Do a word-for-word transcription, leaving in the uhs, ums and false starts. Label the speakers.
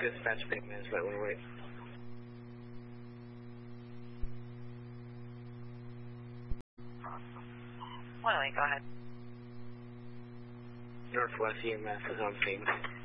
Speaker 1: Dispatch Pink Management, one wait.
Speaker 2: One wait, go ahead.
Speaker 1: Northwest E M S is on scene.